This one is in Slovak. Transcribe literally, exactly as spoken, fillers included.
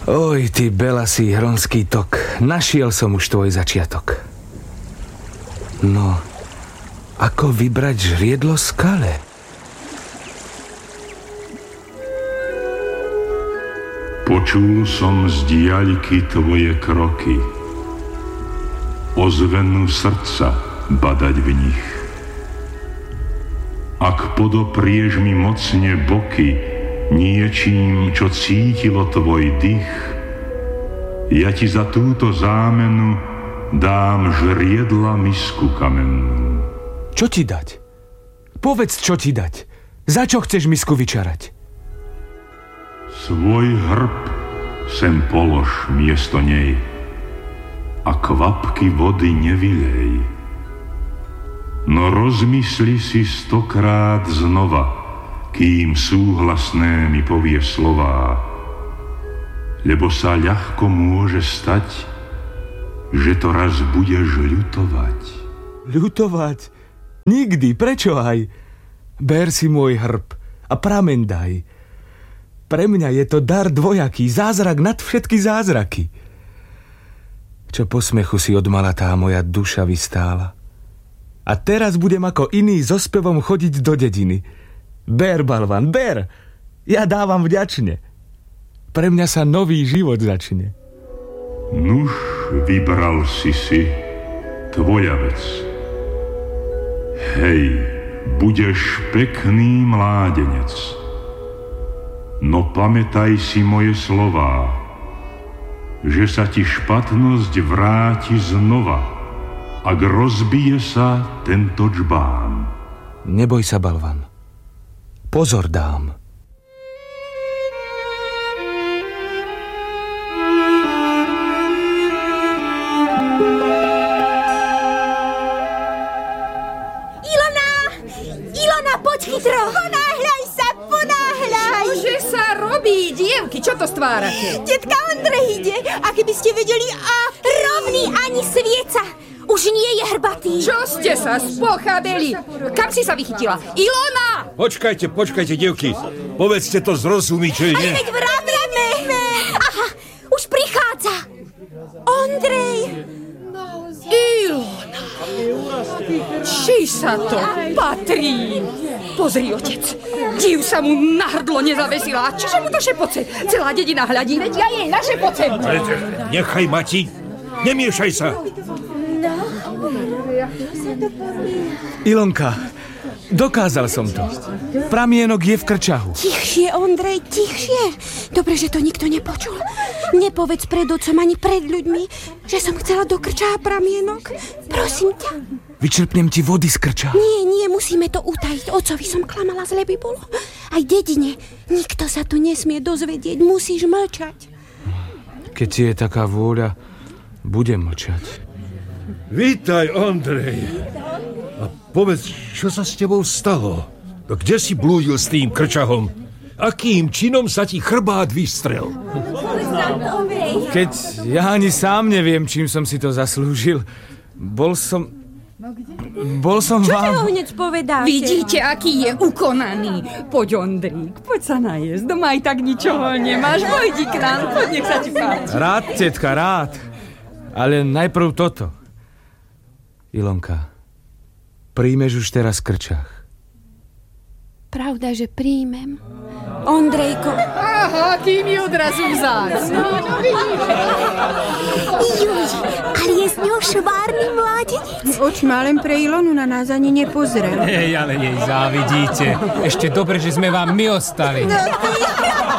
Oj, ty belasý hronský tok, našiel som už tvoj začiatok. No, ako vybrať žriedlo skale? Počul som z diaľky tvoje kroky, ozvenu srdca badať v nich. Ak podoprieš mi mocne boky niečím, čo cítilo tvoj dých, ja ti za túto zámenu dám žriedla misku kamennú. Čo ti dať? Povedz, čo ti dať. Za čo chceš misku vyčarať? Svoj hrb sem polož miesto nej a kvapky vody nevylej. No rozmysli si stokrát znova, kým súhlasné mi povie slová, lebo sa ľahko môže stať, že to raz budeš ľutovať. Ľutovať? Nikdy, prečo aj? Ber si môj hrb a prameň daj. Pre mňa je to dar dvojaký, zázrak nad všetky zázraky. Čo posmechu si odmala tá moja duša vystála. A teraz budem ako iný so spevom chodiť do dediny. Ber, balvan, ber! Ja dávam vďačne. Pre mňa sa nový život začne. Nuž, vybral si si, tvoja vec. Hej, budeš pekný mládenec. No pamätaj si moje slová, že sa ti špatnosť vráti znova, ak rozbije sa tento džbán. Neboj sa, balvan. Pozor dám. Ilona! Ilona, poď chytro! Ponáhľaj sa, ponáhľaj! Čože sa robí, dievky? Čo to stvárate? Tetka Ondrej ide, a keby ste vedeli, a rovný ani svieca. Už nie je hrbatý. Čo ste sa spochabeli? Kam si sa vychytila? Ilona! Počkajte, počkajte, dievky. Povedzte to zrozumiteľne. Ale veď vravíme. Aha, už prichádza. Ondrej. Ilona. Či sa to patrí? Pozri, otec. Div sa mu na hrdlo nezavesila. Čiže mu to šepoce. Celá dedina hľadí, veď ja jej našepocem. Nechaj, mati. Nemiešaj sa. Ilonka, dokázal som to. Pramienok je v krčahu. Tichšie, Ondrej, tichšie. Dobre, že to nikto nepočul. Nepovedz pred otcom ani pred ľuďmi, že som chcela do krčaha pramienok. Prosím ťa. Vyčerpnem ti vody z krčaha. Nie, nie, musíme to utajiť. Otcovi som klamala, zle by bolo. Aj dedine. Nikto sa tu nesmie dozvedieť. Musíš mlčať. Keď ti je taká vôľa, budem mlčať. Vítaj, Ondrej. A povedz, čo sa s tebou stalo? Kde si blúdil s tým krčahom? Akým činom sa ti chrbát vystrel? Keď ja ani sám neviem, čím som si to zaslúžil. Bol som... Bol som Čo vám... Čo ho hneď povedáte? Vidíte, aký je ukonaný. Poď, Ondrík, poď sa najesť. Doma aj tak ničoho nemáš. Pojdi k nám, poď, nech sa ti páči. Rád, tetka, rád. Ale najprv toto. Ilonka, príjmeš už teraz krčach? Pravda, že príjmem. Ondrejko. Aha, kým je odrazu vzácť. Juj, ale je z ňou švárny mládenec. Oč má len pre Ilonu, na nás ani nepozrel. Hej, ale jej závidíte. Ešte dobre, že sme vám my ostali. No,